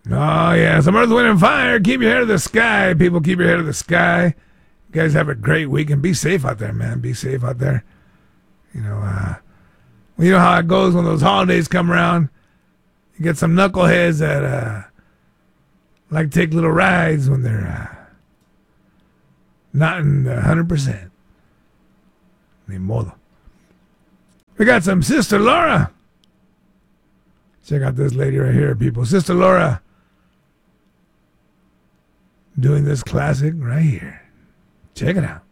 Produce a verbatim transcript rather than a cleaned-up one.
Oh, yeah. Some Earth, Wind, and Fire. Keep your head to the sky. People, keep your head to the sky. You guys have a great week and be safe out there, man. Be safe out there. You know, uh, well, you know how it goes when those holidays come around. You get some knuckleheads that uh, like to take little rides when they're uh, not in one hundred percent. Ni modo. We got some Sister Laura. Check out this lady right here, people. Sister Laura doing this classic right here. Check it out.